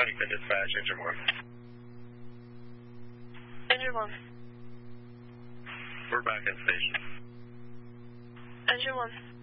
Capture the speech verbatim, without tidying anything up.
Huntington Dispatch, Engine one. Engine one. We're back in station. Engine one.